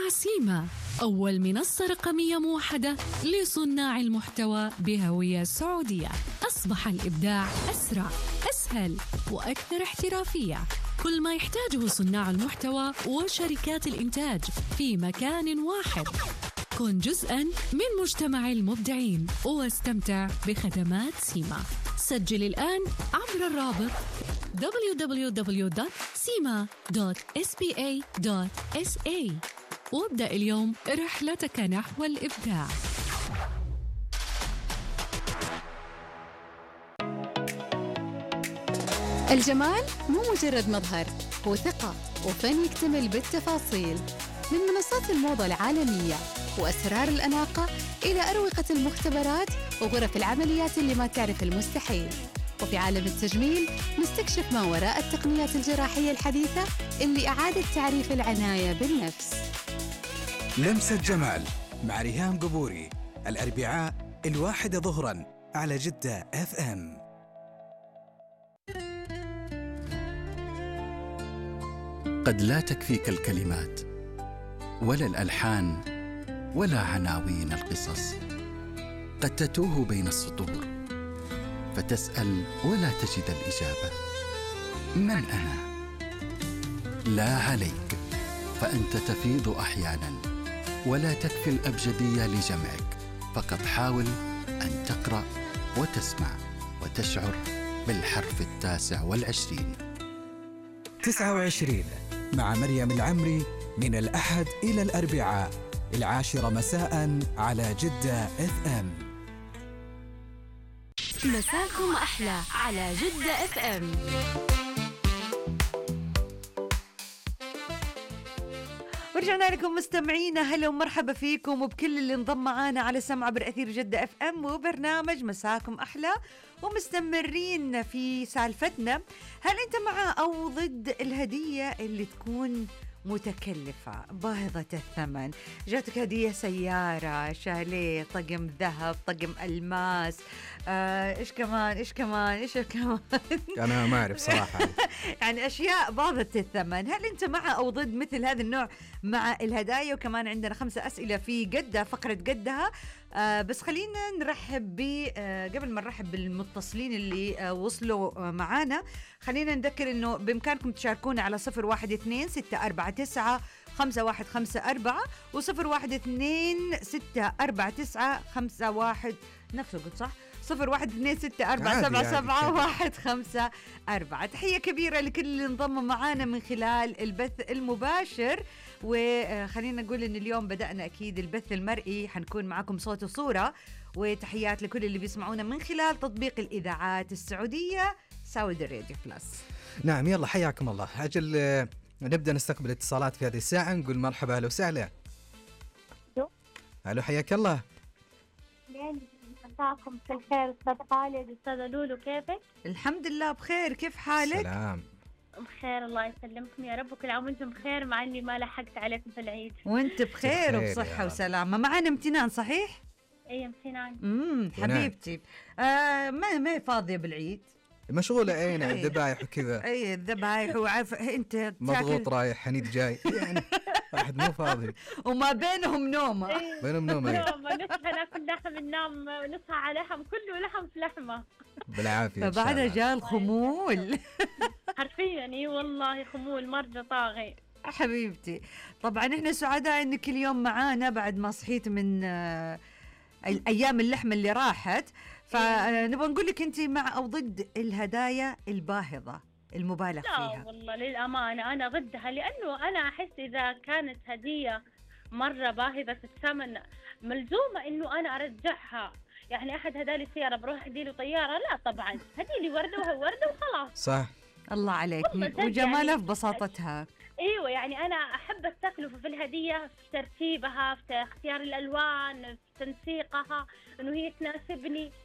مع سيما، أول منصة رقمية موحدة لصناع المحتوى بهوية سعودية. أصبح الإبداع أسرع، أسهل وأكثر احترافية. كل ما يحتاجه صناع المحتوى وشركات الإنتاج في مكان واحد. كن جزءاً من مجتمع المبدعين واستمتع بخدمات سيما. سجل الآن عبر الرابط www.sima.spa.sa وابدأ اليوم رحلتك نحو الإبداع. الجمال مو مجرد مظهر، هو ثقة وفن يكتمل بالتفاصيل. من منصات الموضة العالمية وأسرار الأناقة إلى أروقة المختبرات وغرف العمليات اللي ما تعرف المستحيل. وفي عالم التجميل نستكشف ما وراء التقنيات الجراحية الحديثة اللي أعادت تعريف العناية بالنفس. لمسة جمال مع ريهام قبوري، الأربعاء 1 ظهراً على جدة FM. قد لا تكفيك الكلمات ولا الألحان ولا عناوين القصص. قد تتوه بين السطور فتسأل ولا تجد الإجابة. من أنا؟ لا عليك، فأنت تفيض أحياناً ولا تكفي الأبجدية لجمعك. فقط حاول أن تقرأ وتسمع وتشعر بالحرف 29. 29 مع مريم العمري من الأحد إلى الأربعاء 10 مساء على جدة FM. مساكم أحلى على جدة FM. ورجعنا لكم مستمعينا، هلا ومرحبا فيكم وبكل اللي انضم معانا على سمع برأثير جدة FM وبرنامج مساكم أحلى. ومستمرين في سالفتنا، هل أنت مع أو ضد الهدية اللي تكون متكلفة باهظة الثمن؟ جاتك هدية سيارة، شاليه، طقم ذهب، طقم ألماس، إيش كمان أنا ما أعرف صراحة. يعني أشياء باهظة الثمن. هل أنت مع أو ضد مثل هذا النوع مع الهدايا؟ وكمان عندنا 5 أسئلة في قدة، فقرة قدها. بس خلينا نرحب قبل ما نرحب بالمتصلين اللي وصلوا معانا، خلينا نذكر إنه بإمكانكم تشاركونا على 0126495154 و01264951 نفسه، قلت صح؟ 0126477154. تحية كبيرة لكل اللي انضموا معانا من خلال البث المباشر. وخلينا نقول إن اليوم بدأنا أكيد البث المرئي، حنكون معكم صوت وصورة. وتحيات لكل اللي بيسمعونا من خلال تطبيق الإذاعات السعودية سعود الراديو بلس. نعم، يلا حياكم الله. أجل نبدأ نستقبل اتصالات في هذه الساعة. نقول مرحبا، أهلا وسهلا. ألو، حياك الله. مساكم في الخير أستاذ خالد، أستاذة لولو، كيفك؟ الحمد لله بخير، كيف حالك؟ سلام. بخير الله يسلمكم يا رب، وكل عام وانتم بخير، مع اني ما لحقت عليكم في العيد. وانت بخير وبصحة وسلامة. معانا امتنان صحيح؟ اي امتنان. حبيبتي. ما فاضية بالعيد، مشغولة. اين الذبايح وكذا؟ اي الذبايح، وعارف انت مضغوط، رايح حنيد جاي يعني واحد مو فاضي، وما بينهم نومة. بينهم نومة. نصحى ناكل لحم، ننام نصحى على لحم، كله لحم في لحمة بالعافية. فبعدها جاء الخمول حرفيا. اي والله خمول مرجة طاغي حبيبتي. طبعا احنا سعداء انك اليوم معانا بعد ما صحيت من الايام اللحمة اللي راحت. فنبغى نقول لك انت مع او ضد الهدايا الباهظة المبالغ فيها؟ لا والله للأمانة أنا ضدها، لأنه أنا أحس إذا كانت هدية مرة باهظة الثمن ملزومة إنه أنا أرجعها. يعني أحد هدالي سيارة بروح أديله طيارة؟ لا طبعا، هديلي وردة وهي وردة وخلاص. صح. الله عليك، وجمالها يعني في بساطتها. ايوه، يعني انا احب التكلفه في الهديه، في ترتيبها، في اختيار الالوان، في تنسيقها، انه هي تناسبني.